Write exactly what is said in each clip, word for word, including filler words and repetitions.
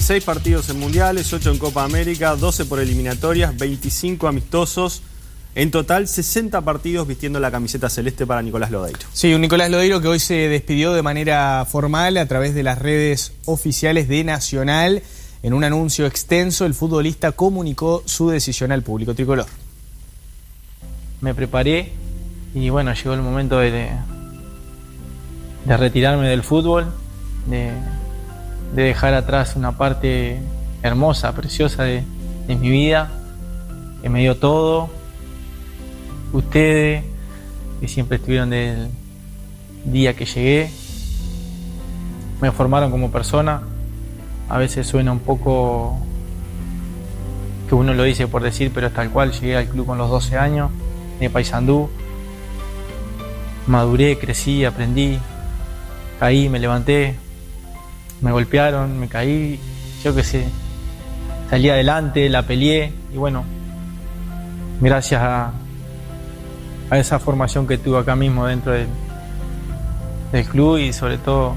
dieciséis partidos en mundiales, ocho en Copa América, doce por eliminatorias, veinticinco amistosos. En total, sesenta partidos vistiendo la camiseta celeste para Nicolás Lodeiro. Sí, un Nicolás Lodeiro que hoy se despidió de manera formal a través de las redes oficiales de Nacional. En un anuncio extenso, el futbolista comunicó su decisión al público tricolor. Me preparé y bueno, llegó el momento de, de retirarme del fútbol, de, de dejar atrás una parte hermosa, preciosa de, de mi vida, que me dio todo. Ustedes, que siempre estuvieron desde el día que llegué, me formaron como persona. A veces suena un poco que uno lo dice por decir, pero es tal cual. Llegué al club con los doce años, de Paysandú, maduré, crecí, aprendí, caí, me levanté, me golpearon, me caí, yo qué sé, salí adelante, la peleé y bueno, gracias a a esa formación que tuve acá mismo dentro del, del club y sobre todo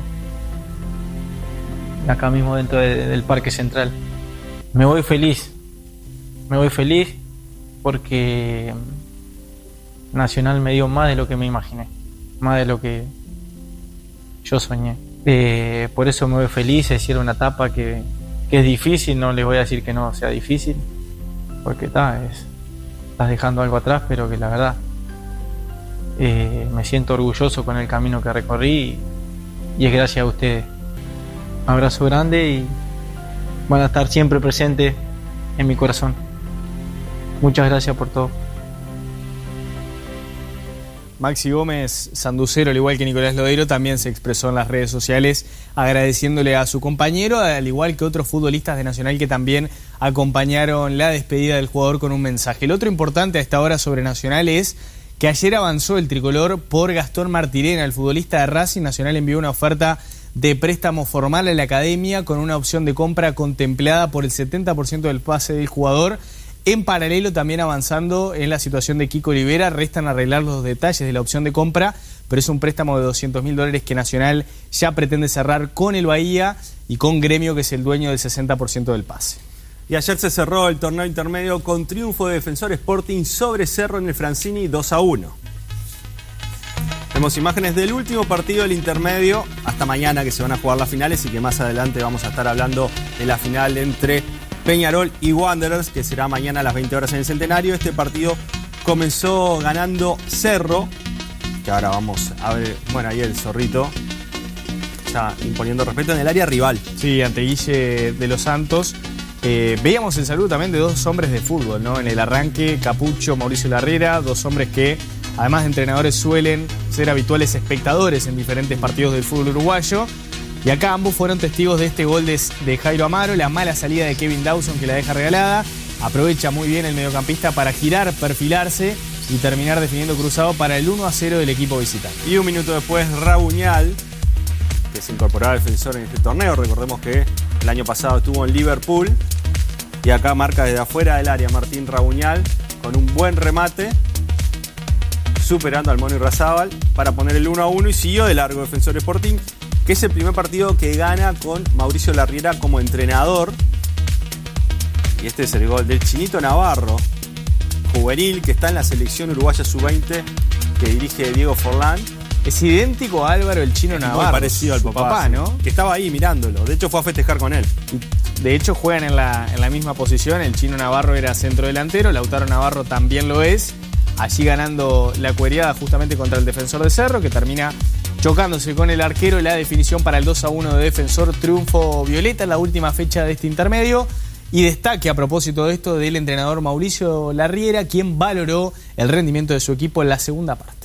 acá mismo dentro de, del Parque Central. Me voy feliz, me voy feliz porque Nacional me dio más de lo que me imaginé, más de lo que yo soñé. Eh, por eso me voy feliz, es decir, una etapa que, que es difícil, no les voy a decir que no sea difícil, porque está, es, estás dejando algo atrás, pero que la verdad Eh, me siento orgulloso con el camino que recorrí y, y es gracias a ustedes. Un abrazo grande y van a estar siempre presentes en mi corazón. Muchas gracias por todo. Maxi Gómez Sanducero, al igual que Nicolás Lodeiro, también se expresó en las redes sociales agradeciéndole a su compañero, al igual que otros futbolistas de Nacional que también acompañaron la despedida del jugador con un mensaje. El otro importante a esta hora sobre Nacional es que ayer avanzó el tricolor por Gastón Martirena, el futbolista de Racing. Nacional envió una oferta de préstamo formal a la academia con una opción de compra contemplada por el setenta por ciento del pase del jugador. En paralelo, también avanzando en la situación de Kiko Olivera, restan arreglar los detalles de la opción de compra, pero es un préstamo de doscientos mil dólares que Nacional ya pretende cerrar con el Bahía y con Gremio, que es el dueño del sesenta por ciento del pase. Y ayer se cerró el torneo intermedio con triunfo de Defensor Sporting sobre Cerro en el Francini dos a uno. Vemos imágenes del último partido del intermedio, hasta mañana que se van a jugar las finales y que más adelante vamos a estar hablando de la final entre Peñarol y Wanderers, que será mañana a las veinte horas en el Centenario. Este partido comenzó ganando Cerro, que ahora vamos a ver, bueno, ahí el Zorrito ya imponiendo respeto en el área rival. Sí, ante Guille de los Santos. Eh, veíamos el saludo también de dos hombres de fútbol, ¿no? En el arranque, Capucho, Mauricio Larriera, dos hombres que, además de entrenadores, suelen ser habituales espectadores en diferentes partidos del fútbol uruguayo. Y acá ambos fueron testigos de este gol de, de Jairo Amaro, la mala salida de Kevin Dawson que la deja regalada. Aprovecha muy bien el mediocampista para girar, perfilarse y terminar definiendo cruzado para el uno a cero del equipo visitante. Y un minuto después, Rabuñal, que se incorporaba al Defensor en este torneo. Recordemos que el año pasado estuvo en Liverpool. Y acá marca desde afuera del área Martín Rabuñal con un buen remate, superando al Mono Irrazábal para poner el uno a uno y siguió de largo Defensor Sporting, que es el primer partido que gana con Mauricio Larriera como entrenador. Y este es el gol del Chinito Navarro, juvenil, que está en la selección uruguaya sub veinte que dirige Diego Forlán. Es idéntico a Álvaro el Chino Navarro. Muy parecido al papá, papá, ¿no? Que estaba ahí mirándolo. De hecho, fue a festejar con él. De hecho, juegan en la, en la misma posición. El Chino Navarro era centro delantero. Lautaro Navarro también lo es. Allí ganando la cueriada justamente contra el Defensor de Cerro, que termina chocándose con el arquero. La definición para el dos a uno de Defensor. Triunfo violeta en la última fecha de este intermedio. Y destaque a propósito de esto del entrenador Mauricio Larriera, quien valoró el rendimiento de su equipo en la segunda parte.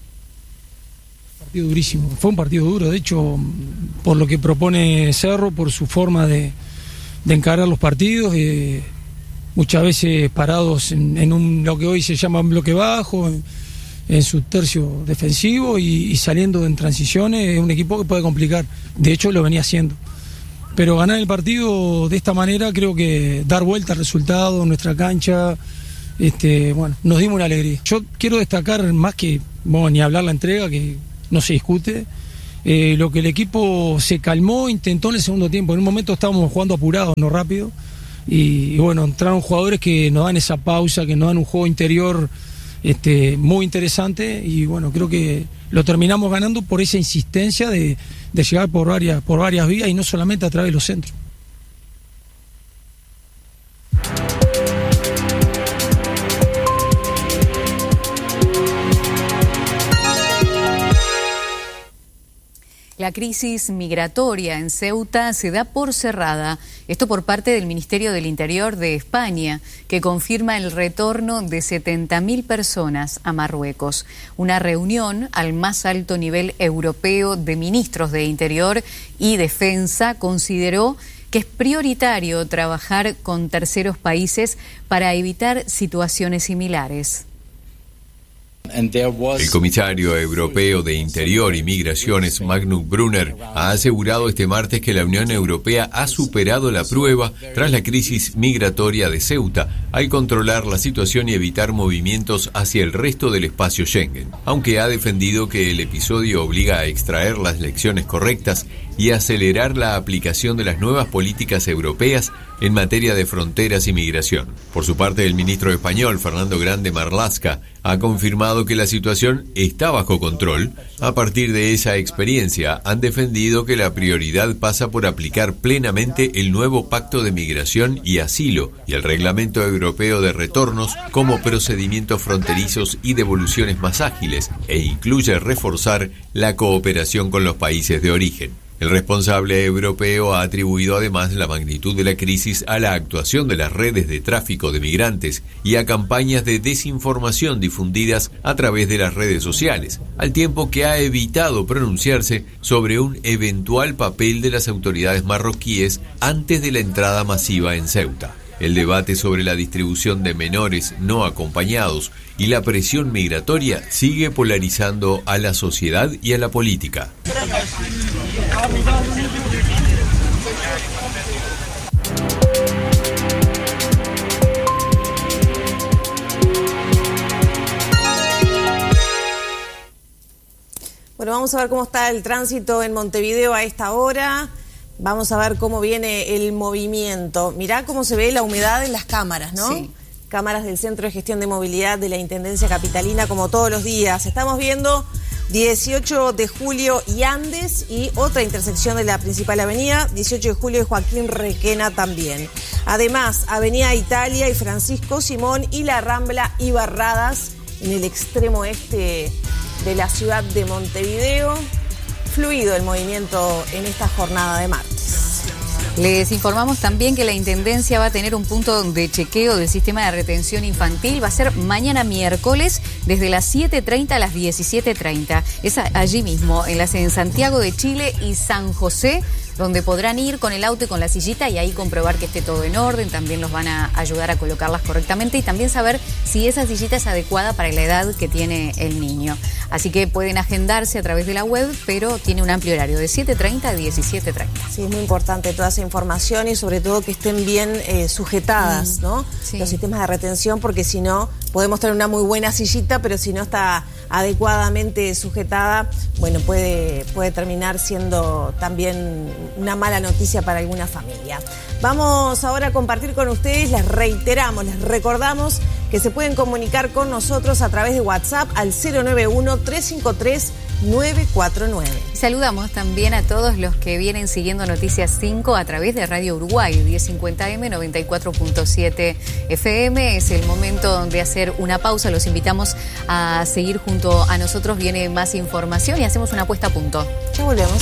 Partido durísimo, fue un partido duro, de hecho, por lo que propone Cerro, por su forma de, de encarar los partidos, eh, muchas veces parados en, en un, lo que hoy se llama un bloque bajo, en, en su tercio defensivo y, y saliendo en transiciones, es un equipo que puede complicar, de hecho lo venía haciendo. Pero ganar el partido de esta manera, creo que dar vuelta al resultado en nuestra cancha, este, bueno, nos dimos una alegría. Yo quiero destacar más que, bueno, ni hablar la entrega, que no se discute, eh, lo que el equipo se calmó, intentó en el segundo tiempo. En un momento estábamos jugando apurados, no rápido. Y, y bueno, entraron jugadores que nos dan esa pausa, que nos dan un juego interior este, muy interesante. Y bueno, creo que lo terminamos ganando por esa insistencia de, de llegar por varias, por varias vías y no solamente a través de los centros. La crisis migratoria en Ceuta se da por cerrada. Esto por parte del Ministerio del Interior de España, que confirma el retorno de setenta mil personas a Marruecos. Una reunión al más alto nivel europeo de ministros de Interior y Defensa consideró que es prioritario trabajar con terceros países para evitar situaciones similares. El comisario europeo de Interior y Migraciones, Magnus Brunner, ha asegurado este martes que la Unión Europea ha superado la prueba tras la crisis migratoria de Ceuta al controlar la situación y evitar movimientos hacia el resto del espacio Schengen, aunque ha defendido que el episodio obliga a extraer las lecciones correctas y acelerar la aplicación de las nuevas políticas europeas en materia de fronteras y migración. Por su parte, el ministro español, Fernando Grande Marlaska, ha confirmado que la situación está bajo control. A partir de esa experiencia, han defendido que la prioridad pasa por aplicar plenamente el nuevo Pacto de Migración y Asilo y el Reglamento Europeo de Retornos como procedimientos fronterizos y devoluciones más ágiles, e incluye reforzar la cooperación con los países de origen. El responsable europeo ha atribuido además la magnitud de la crisis a la actuación de las redes de tráfico de migrantes y a campañas de desinformación difundidas a través de las redes sociales, al tiempo que ha evitado pronunciarse sobre un eventual papel de las autoridades marroquíes antes de la entrada masiva en Ceuta. El debate sobre la distribución de menores no acompañados y la presión migratoria sigue polarizando a la sociedad y a la política. Bueno, vamos a ver cómo está el tránsito en Montevideo a esta hora. Vamos a ver cómo viene el movimiento. Mirá cómo se ve la humedad en las cámaras, ¿no? Sí. Cámaras del Centro de Gestión de Movilidad de la Intendencia Capitalina, como todos los días. Estamos viendo dieciocho de julio y Andes y otra intersección de la principal avenida, dieciocho de julio y Joaquín Requena también. Además, Avenida Italia y Francisco Simón y la Rambla y Barradas en el extremo este de la ciudad de Montevideo. Fluido el movimiento en esta jornada de martes. Les informamos también que la Intendencia va a tener un punto de chequeo del sistema de retención infantil. Va a ser mañana miércoles desde las siete treinta a las diecisiete treinta. Es allí mismo, en, las, en Santiago de Chile y San José, donde podrán ir con el auto y con la sillita y ahí comprobar que esté todo en orden. También los van a ayudar a colocarlas correctamente y también saber si esa sillita es adecuada para la edad que tiene el niño. Así que pueden agendarse a través de la web, pero tiene un amplio horario de siete treinta a diecisiete treinta. Sí, es muy importante toda esa información y sobre todo que estén bien eh, sujetadas, mm, ¿no? Sí. Los sistemas de retención, porque si no, podemos tener una muy buena sillita, pero si no está adecuadamente sujetada, bueno, puede, puede terminar siendo también una mala noticia para alguna familia. Vamos ahora a compartir con ustedes, les reiteramos, les recordamos que se pueden comunicar con nosotros a través de WhatsApp al cero nueve uno, tres cinco tres, nueve cuatro nueve. Saludamos también a todos los que vienen siguiendo Noticias cinco a través de Radio Uruguay, diez cincuenta eme, noventa y cuatro punto siete efe eme. Es el momento de hacer una pausa. Los invitamos a seguir junto a nosotros. Viene más información y hacemos una puesta a punto. Ya volvemos.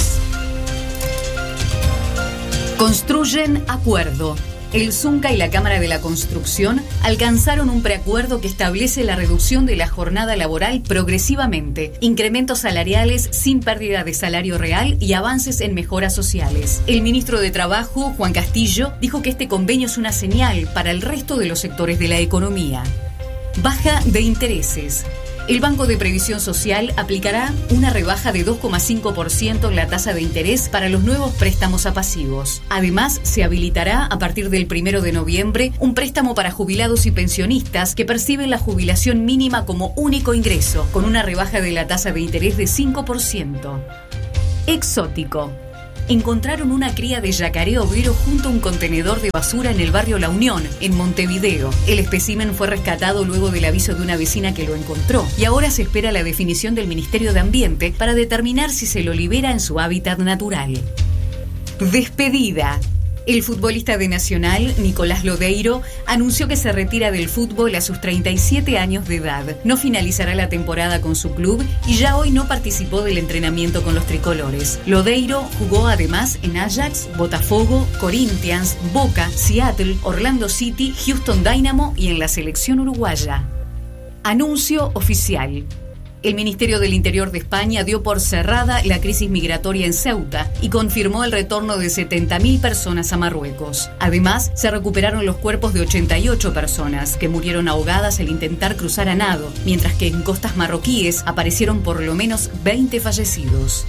Construyen acuerdo. El Zunca y la Cámara de la Construcción alcanzaron un preacuerdo que establece la reducción de la jornada laboral progresivamente, incrementos salariales sin pérdida de salario real y avances en mejoras sociales. El ministro de Trabajo, Juan Castillo, dijo que este convenio es una señal para el resto de los sectores de la economía. Baja de intereses. El Banco de Previsión Social aplicará una rebaja de dos coma cinco por ciento en la tasa de interés para los nuevos préstamos a pasivos. Además, se habilitará a partir del primero de noviembre un préstamo para jubilados y pensionistas que perciben la jubilación mínima como único ingreso, con una rebaja de la tasa de interés de cinco por ciento. Exótico. Encontraron una cría de yacaré overo junto a un contenedor de basura en el barrio La Unión, en Montevideo. El espécimen fue rescatado luego del aviso de una vecina que lo encontró y ahora se espera la definición del Ministerio de Ambiente para determinar si se lo libera en su hábitat natural. Despedida. El futbolista de Nacional, Nicolás Lodeiro, anunció que se retira del fútbol a sus treinta y siete años de edad. No finalizará la temporada con su club y ya hoy no participó del entrenamiento con los tricolores. Lodeiro jugó además en Ajax, Botafogo, Corinthians, Boca, Seattle, Orlando City, Houston Dynamo y en la selección uruguaya. Anuncio oficial. El Ministerio del Interior de España dio por cerrada la crisis migratoria en Ceuta y confirmó el retorno de setenta mil personas a Marruecos. Además, se recuperaron los cuerpos de ochenta y ocho personas que murieron ahogadas al intentar cruzar a nado, mientras que en costas marroquíes aparecieron por lo menos veinte fallecidos.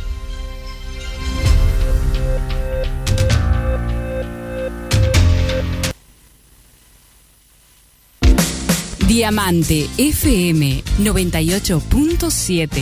Diamante F M noventa y ocho punto siete.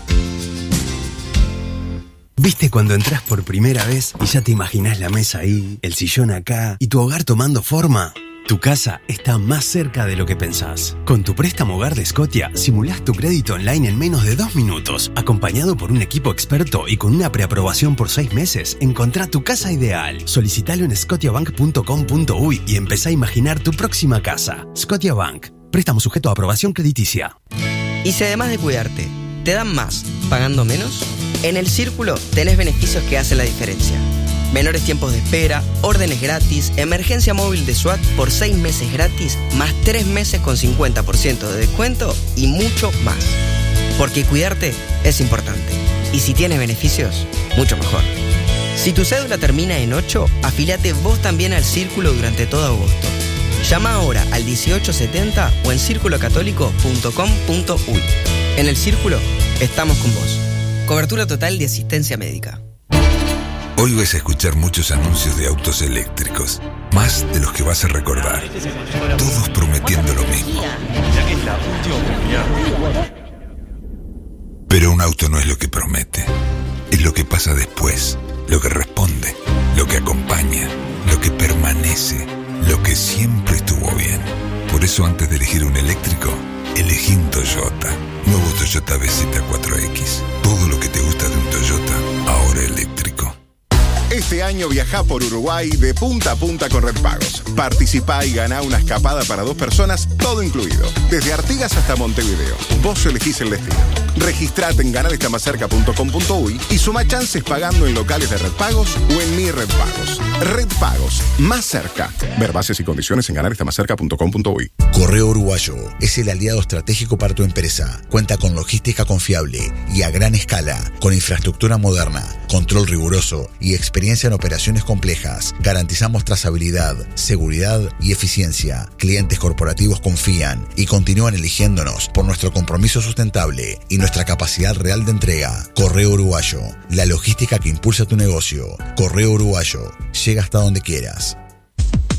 ¿Viste cuando entras por primera vez y ya te imaginás la mesa ahí, el sillón acá y tu hogar tomando forma? Tu casa está más cerca de lo que pensás. Con tu préstamo Hogar de Scotia, simulás tu crédito online en menos de dos minutos. Acompañado por un equipo experto y con una preaprobación por seis meses, encontrá tu casa ideal. Solicitalo en scotiabank punto com punto uy y empezá a imaginar tu próxima casa. Scotiabank. Préstamo sujeto a aprobación crediticia. Y si además de cuidarte, te dan más, pagando menos, en El Círculo tenés beneficios que hacen la diferencia. Menores tiempos de espera, órdenes gratis, emergencia móvil de SWAT por seis meses gratis, más tres meses con cincuenta por ciento de descuento y mucho más. Porque cuidarte es importante. Y si tienes beneficios, mucho mejor. Si tu cédula termina en ocho, afíliate vos también al Círculo durante todo agosto. Llama ahora al dieciocho setenta o en círculo católico punto com punto uy. En El Círculo estamos con vos. Cobertura total de asistencia médica. Hoy vas a escuchar muchos anuncios de autos eléctricos, más de los que vas a recordar. Todos prometiendo lo mismo. Pero un auto no es lo que promete, es lo que pasa después, lo que responde, lo que acompaña, lo que permanece. Lo que siempre estuvo bien. Por eso antes de elegir un eléctrico, elegí un Toyota. Nuevo Toyota B Z cuatro X. Todo lo que te gusta de un Toyota, ahora eléctrico. Este año viajá por Uruguay de punta a punta con Red Pagos. Participá y ganá una escapada para dos personas, todo incluido. Desde Artigas hasta Montevideo. Vos elegís el destino. Registrate en ganar está más cerca punto com punto uy y suma chances pagando en locales de Red Pagos o en Mi Red Pagos. Red Pagos, más cerca. Ver bases y condiciones en ganar está más cerca punto com punto uy. Correo Uruguayo es el aliado estratégico para tu empresa. Cuenta con logística confiable y a gran escala, con infraestructura moderna, control riguroso y experiencia en operaciones complejas. Garantizamos trazabilidad, seguridad y eficiencia. Clientes corporativos confían y continúan eligiéndonos por nuestro compromiso sustentable y nuestra capacidad real de entrega. Correo Uruguayo, la logística que impulsa tu negocio. Correo Uruguayo, llega hasta donde quieras.